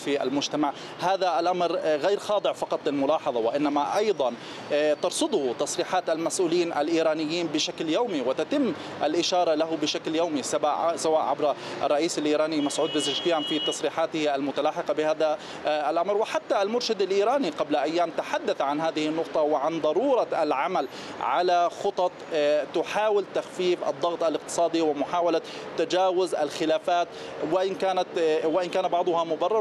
في المجتمع. هذا الأمر غير خاضع فقط للملاحظة، وإنما أيضا ترصده تصريحات المسؤولين الإيرانيين بشكل يومي، وتتم الإشارة له بشكل يومي، سواء عبر الرئيس الإيراني مسعود بزشكيان في تصريحاته المتلاحقة بهذا الأمر، وحتى المرشد الإيراني قبل أيام تحدث عن هذه النقطة وعن ضرورة العمل على خطط تحاول تخفيف الضغط الاقتصادي ومحاولة تجاوز الخلافات، وإن كان بعضها مبرر.